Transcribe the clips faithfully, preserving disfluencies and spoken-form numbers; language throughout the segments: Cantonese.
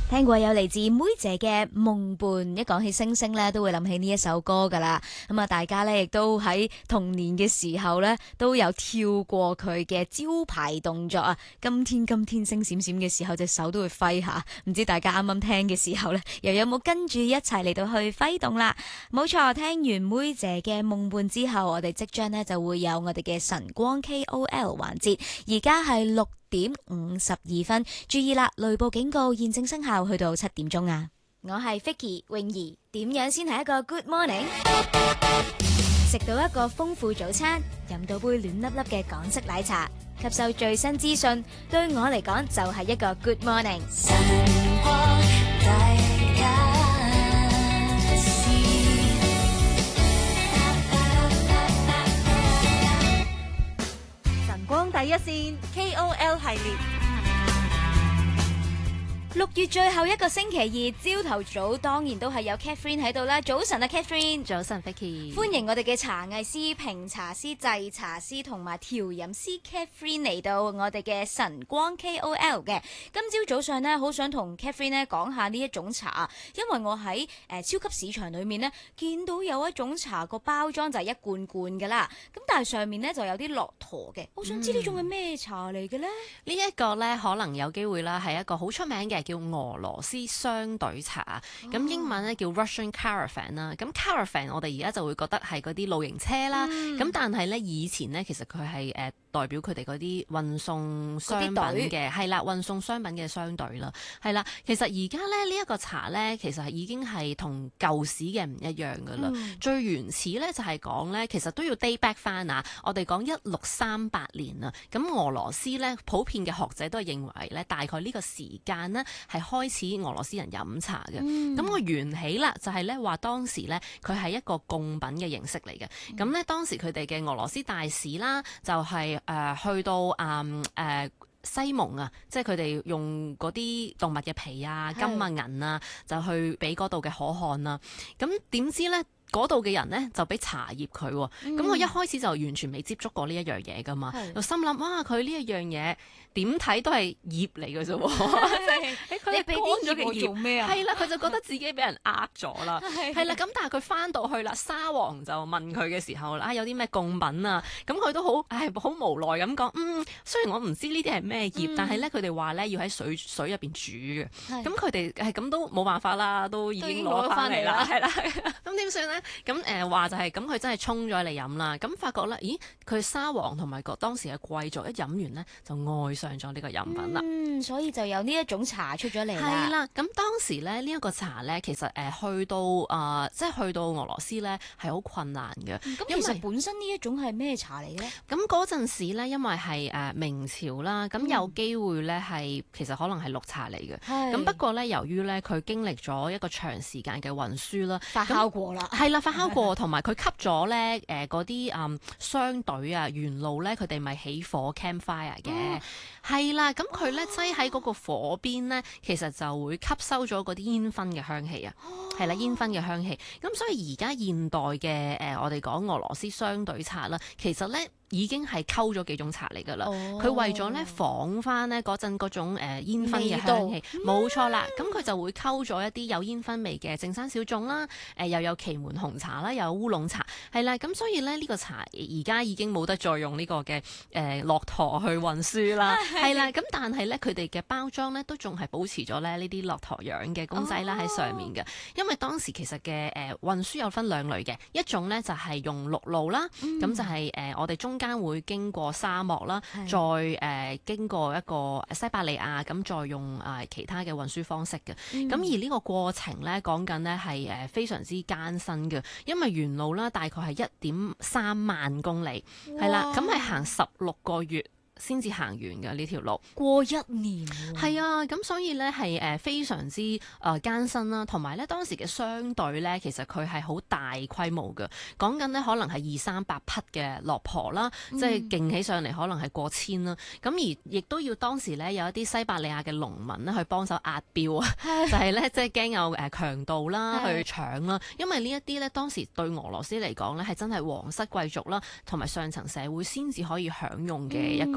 聽過有嚟自妹姐嘅夢伴，一講起星星咧，都會諗起呢一首歌噶啦。咁啊，大家咧亦都喺童年嘅時候咧，都有跳過佢嘅招牌動作啊！今天今天星閃閃嘅時候，隻手都會揮下。唔知大家啱啱聽嘅時候咧，又有冇跟住一齊嚟到去揮動啦？冇錯，聽完妹姐嘅夢伴之後，我哋即將呢就會有我哋嘅晨光 K O L 環節。而家係六點五十二分，注意啦！雷暴警告現正生效，去到七點鐘啊！我係 Vicky 泳兒，點樣先係一個 Good Morning？ 食到一個豐富早餐，飲到杯暖粒粒嘅港式奶茶，吸收最新資訊，對我嚟講就係一個 Good Morning。晨光第一光第一線 K O L 系列， 六月最後一個星期二朝頭早，當然都係有 Catherine 喺度啦。早晨啊 Catherine， 早晨 Vicky， 歡迎我哋嘅茶藝師、評茶師、製茶師同埋調飲師 Catherine 嚟到我哋嘅晨光 K O L 嘅。今朝早上呢，好想同 Catherine 呢講下呢一種茶，因為我喺誒、呃、超級市場裏面呢，見到有一種茶個包裝就係一罐罐噶啦，咁但係上面呢就有啲駱駝嘅。我想知呢種係咩茶嚟嘅呢？ 呢一個呢，可能有機會啦，係一個好出名嘅叫俄羅斯雙隊茶，咁、哦、英文咧叫 Russian Caravan 啦。咁 Caravan 我哋而家就會覺得係嗰啲露營車啦，咁、嗯、但係咧以前咧其實佢係誒代表佢哋嗰啲運送商品嘅，係啦，運送商品嘅商隊啦，係啦。其實而家咧呢一個茶咧，其實係已經係同舊時嘅唔一樣噶啦、嗯。最原始咧就係講咧，其實都要 date back 翻啊。我哋講一六三八年啊，咁俄羅斯咧普遍嘅學者都係認為咧，大概呢個時間呢係開始俄羅斯人飲茶嘅。咁、嗯、個緣起啦，就係咧話當時咧佢係一個貢品嘅形式嚟嘅。咁、嗯、咧當時佢哋嘅俄羅斯大使啦，就係、是。誒、呃、去到誒誒、呃呃、西蒙啊，即係佢哋用嗰啲動物嘅皮啊、金啊、銀啊，就去俾嗰度嘅可汗啦。咁點知咧？嗰度嘅人呢，就俾茶葉佢，咁、嗯、我一開始就完全未接觸過呢一樣嘢噶嘛，就心諗哇，佢呢一樣嘢點睇都係葉嚟嘅啫喎，佢哋俾啲葉我做咩啊？係啦，佢就覺得自己俾人呃咗啦，係啦，咁但係佢翻到去啦，沙皇就問佢嘅時候啦，啊有啲咩貢品啊？咁佢都好唉好無奈咁講，嗯，雖然我唔知呢啲係咩葉，嗯、但係咧佢哋話咧要喺水水入邊煮嘅，咁佢哋係咁都冇辦法啦，都已經攞翻嚟啦，係啦，咁點算咧？咁誒話就係、是、咁，佢真係沖咗嚟飲啦。咁發覺咧，咦，佢沙皇同埋個當時嘅貴族一飲完咧，就愛上咗呢個飲品啦。 嗯，所以就有呢一種茶出咗嚟啦。 係啦，咁當時咧呢一、這個茶咧，其實誒、呃、去到啊、呃，即係去到俄羅斯咧係好困難嘅。咁、嗯、 其實本身呢一種係咩茶嚟嘅咧？ 咁嗰陣時咧，因為係誒、呃、明朝啦，咁有機會咧係其實可能係綠茶嚟嘅。咁不過咧，由於咧佢經歷咗一個長時間嘅運輸啦， 發酵過啦。 係啦，發酵過，同埋佢吸咗咧誒嗰啲誒商隊啊，沿路咧佢哋咪起火 campfire 嘅，係、哦、啦，咁佢咧擠喺嗰個火邊咧，其實就會吸收咗嗰啲煙薰嘅香氣啊，係、哦、啦，煙薰嘅香氣。咁所以而家現代嘅誒、呃、我哋講俄羅斯商隊茶啦，其實咧已經係溝咗幾種茶嚟㗎啦。佢、哦、為咗咧仿翻咧嗰陣嗰種誒煙薰嘅香氣，冇錯啦。咁佢就會溝咗一啲有煙薰味嘅正山小種啦，誒、呃、又有祁門紅茶啦，又有烏龍茶，係啦。咁所以咧呢、呢個茶而家已經冇得再用呢個嘅誒駱駝去運輸啦，係啦。咁但係咧佢哋嘅包裝咧都仲係保持咗咧呢啲駱駝樣嘅公仔啦喺上面嘅、哦。因為當時其實嘅誒運輸有分兩類嘅，一種咧就係、是、用陸路啦，咁、嗯、就係、是、誒、呃、我哋中間會經過沙漠啦，再誒、呃、經過一個西伯利亞，咁再用誒、呃、其他嘅運輸方式嘅。咁、嗯、而呢個過程咧，講緊咧係誒非常之艱辛嘅，因為沿路啦大概係一點三萬公里，係啦，咁係行十六個月先至行完嘅呢條路， 過一年係啊，咁所以咧係誒非常之誒艱辛啦，同埋咧當時嘅商隊咧，其實佢係好大規模嘅，講緊咧可能係二三百匹嘅駱駝啦，嗯、即係勁起上嚟可能係過千啦，咁而亦都要當時咧有一啲西伯利亞嘅農民咧去幫手壓標啊，就係咧即係驚有誒強盜啦去搶啦，因為呢一啲咧當時對俄羅斯嚟講咧係真係皇室貴族啦，同埋上層社會先至可以享用嘅一個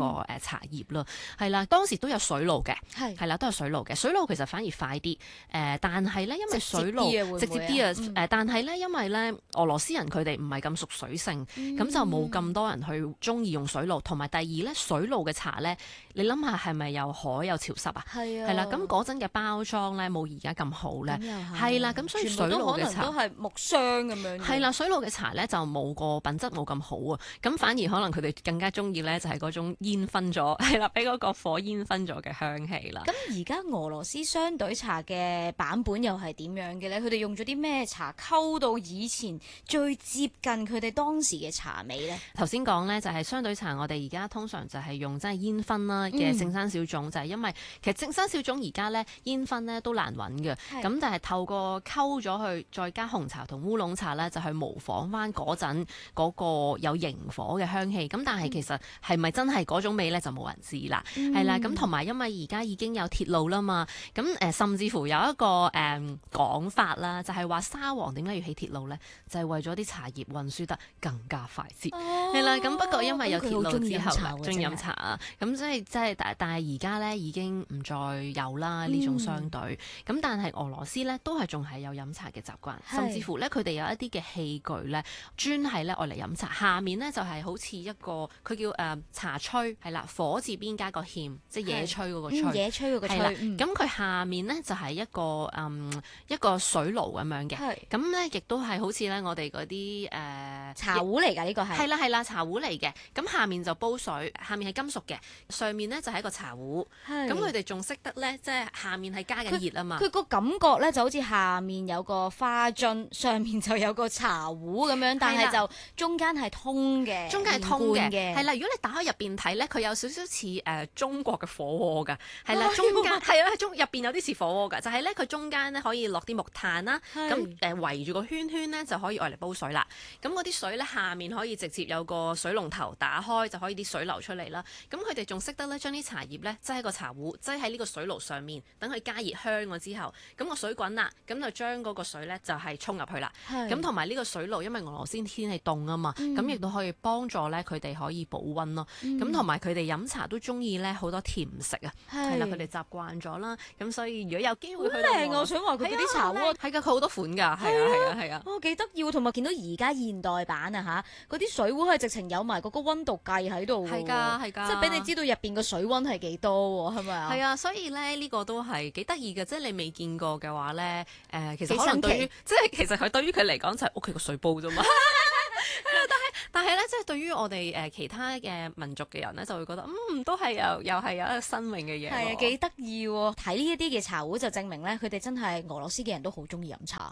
誒茶葉咯，係啦，當時都有水路嘅， 係係啦，都有水路嘅，水路其實反而快啲，誒、呃，但係咧因為水路直接啲啊， 誒、嗯，但係咧因為咧俄羅斯人佢哋唔係咁熟水性，咁、嗯、就冇咁多人去中意用水路，同埋第二咧水路嘅茶咧，你諗下係咪又海又潮濕啊？係啊，係啦，咁嗰陣嘅包裝咧冇而家咁好咧，係啦，咁所以水路嘅茶都係木箱咁樣， 係啦，水路嘅茶咧就冇個品質冇咁好啊，咁反而可能佢哋更加中意咧就係嗰種煙燻咗，係啦，俾嗰個火煙燻咗嘅香氣啦。 咁而家俄羅斯雙隊茶嘅版本又係點樣嘅咧？佢哋用咗啲咩茶溝到以前最接近佢哋當時嘅茶味咧？ 頭先講咧就係雙隊茶，我哋而家通常就係用即係煙燻啦嘅聖山小種，嗯、就係因為其實聖山小種而家咧煙燻咧都難揾嘅，咁但係透過溝咗去再加紅茶同烏龍茶咧，就去模仿翻嗰陣嗰個有螢火嘅香氣。咁但係其實係咪真係嗰種味咧就冇人知啦，係、嗯、啦。咁同埋因為而家已經有鐵路啦嘛，咁誒、呃、甚至乎有一個誒、嗯、講法啦，就係、是、話沙皇點解要起鐵路咧？就係、是、為咗啲茶葉運輸得更加快捷，係、哦、啦。咁不過因為有鐵路之後，中意飲茶啊，咁所以即係但但係而家咧已經唔再有啦呢種商隊。咁、嗯、但係俄羅斯咧都係仲係有飲茶嘅習慣，甚至乎咧佢哋有一啲嘅器具咧專係咧愛嚟飲茶。下面咧就係、是、好似一個佢叫誒、呃、茶炊，係啦，火字邊加個欠，即係野炊嗰個炊， 野炊嗰個炊。 咁佢、嗯、下面咧就係、是、一個嗯一個水爐咁樣嘅，咁咧亦都係好似咧我哋嗰啲誒茶壺嚟㗎，呢個係係啦係啦茶壺嚟嘅。咁下面就煲水，下面係金屬嘅，上面咧就係、是、一個茶壺。咁佢哋仲識得咧，即係下面係加緊熱啊嘛。佢個感覺咧就好似下面有個花樽，上面就有個茶壺咁樣，但係就中間係通嘅， 中間係通嘅，係啦。如果你打開入邊睇咧，佢有少少似誒中國嘅火鍋㗎，係啦，中間係啊，中入邊有啲似火鍋㗎，就係咧佢中間咧可以落啲木炭啦，咁誒、呃、圍住個圈圈咧就可以愛嚟煲水啦。咁嗰啲水咧下面可以直接有個水龍頭打開就可以啲水流出嚟啦。咁佢哋仲識得咧將啲茶葉咧擠喺個茶壺，擠喺呢個水爐上面，等佢加熱香咗之後，咁個水滾啦，咁就將嗰個水咧就係沖入去啦。咁同埋呢個水爐，因為俄羅斯天氣凍啊嘛，咁亦都可以幫助咧佢哋可以保溫咯。咁同埋佢哋飲茶都中意咧好多甜食啊，係啦，佢哋習慣咗啦。咁所以如果有機會去到， 好靚啊！我想話佢嗰啲茶壺係㗎，佢好多款㗎，係啊係啊係啊。 哦，幾得意，同埋見到而家現代版啊嚇，嗰啲水壺係直情有埋嗰個溫度計喺度㗎。 係㗎係㗎， 即係俾你知道入邊個水溫係幾多喎，係咪啊？ 係啊，所以咧呢個都係幾得意嘅，即係你未見過嘅話咧，誒其實可能對於即係其實佢對於佢嚟講就係屋企個水煲啫嘛。但係但係咧，即係對於我哋誒其他嘅民族嘅人咧，就會覺得嗯都係又又係有一個新穎嘅嘢。 係啊，幾得意喎！睇呢一啲嘅茶壺就證明咧，佢哋真係俄羅斯嘅人都好中意飲茶。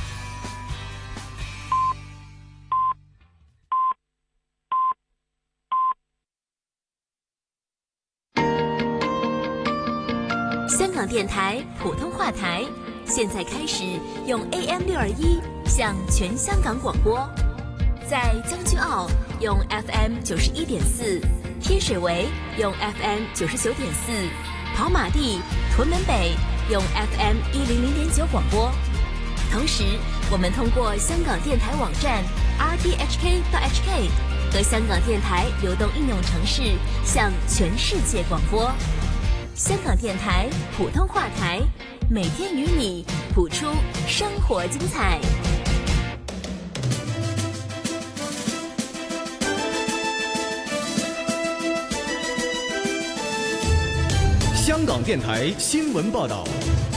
香港電台普通話台，現在開始用 A M 六二一向全香港廣播。在將軍澳用 F M 九十一點四，天水圍用 F M 九十九點四，跑馬地、屯門北用 F M 一零零點九廣播。同時，我們通過香港電台網站 r t h k dot h k 和香港電台流動應用程式向全世界廣播。香港電台普通話台，每天與你譜出生活精彩。 香港電台新聞報道。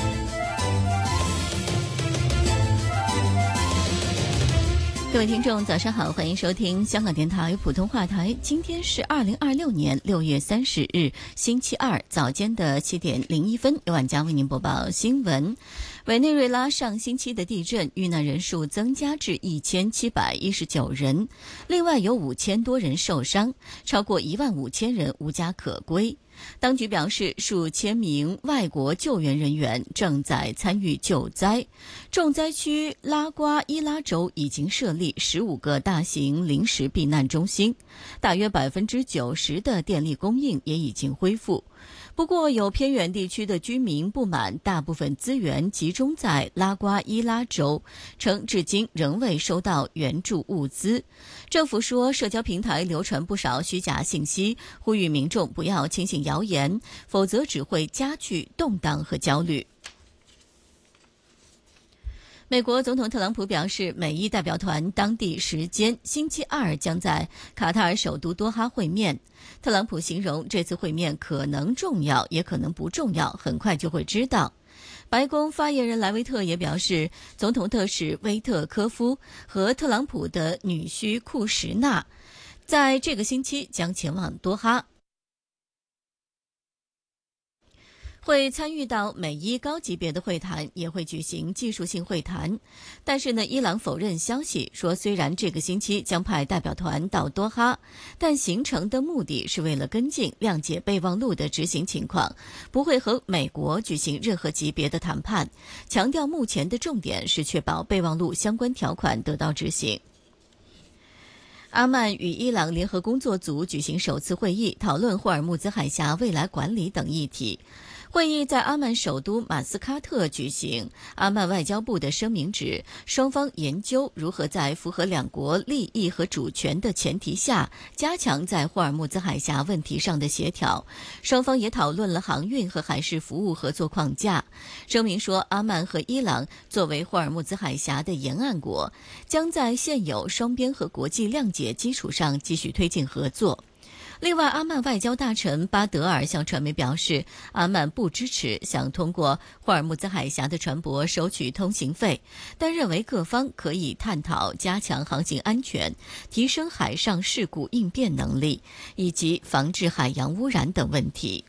各位聽眾早上好，歡迎收聽香港電台普通話台。今天是二零二六年六月三十日星期二早間的七點零一分，由晚間為您播報新聞。委內瑞拉上星期的地震遇難人數增加至一千七百一十九人，另外有五千多人受傷，超過一萬五千人無家可歸。當局表示，數千名外國救援人員正在參與救災。重災區拉瓜伊拉州已經設立十五個大型臨時避難中心，大約百分之九十的電力供應也已經恢復。 不过，有偏远地区的居民不满大部分资源集中在拉瓜伊拉州，称至今仍未收到援助物资。政府说，社交平台流传不少虚假信息，呼吁民众不要轻信谣言，否则只会加剧动荡和焦虑。美国总统特朗普表示，美伊代表团当地时间星期二将在卡塔尔首都多哈会面。特朗普形容这次会面可能重要，也可能不重要，很快就会知道。白宫发言人莱维特也表示，总统特使威特科夫和特朗普的女婿库什纳在这个星期将前往多哈，会参与到美伊高级别的会谈，也会举行技术性会谈。但是呢，伊朗否认消息，说虽然这个星期将派代表团到多哈，但行程的目的是为了跟进谅解备忘录的执行情况，不会和美国举行任何级别的谈判，强调目前的重点是确保备忘录相关条款得到执行。阿曼与伊朗联合工作组举行首次会议，讨论霍尔木兹海峡未来管理等议题。会议在阿曼首都马斯喀特举行。阿曼外交部的声明指，双方研究如何在符合两国利益和主权的前提下，加强在霍尔木兹海峡问题上的协调。双方也讨论了航运和海事服务合作框架。声明说，阿曼和伊朗作为霍尔木兹海峡的沿岸国，将在现有双边和国际谅解基础上继续推进合作。另外，阿曼外交大臣巴德尔向传媒表示，阿曼不支持想通过霍尔木兹海峡的船舶收取通行费，但认为各方可以探讨加强航行安全、提升海上事故应变能力以及防治海洋污染等问题。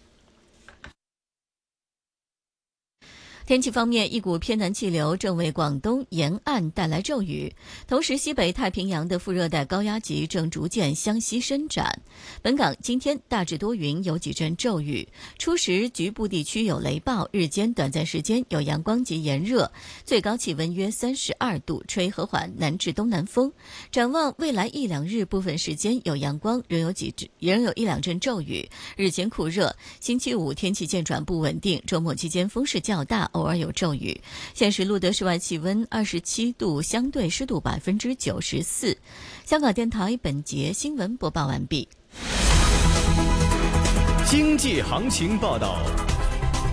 天气方面，一股偏南气流正为广东沿岸带来骤雨，同时西北太平洋的副热带高压脊正逐渐向西伸展。本港今天大致多云，有几阵骤雨，初时局部地区有雷暴，日间短暂时间有阳光及炎热，最高气温约三十二度，吹和缓南至东南风。展望未来一两日，部分时间有阳光，仍有几仍有一两阵骤雨，日间酷热。星期五天气渐转不稳定，周末期间风势较大，偶尔有骤雨。现时录得室外气温二十七度，相对湿度百分之九十四。香港电台本节新闻播报完毕。 经济行情报道。